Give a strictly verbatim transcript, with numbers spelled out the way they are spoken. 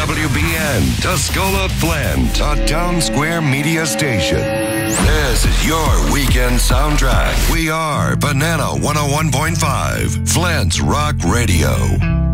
W B N, Tuscola, Flint, a Town Square media station. This is your weekend soundtrack. We are Banana one oh one point five, Flint's Rock Radio.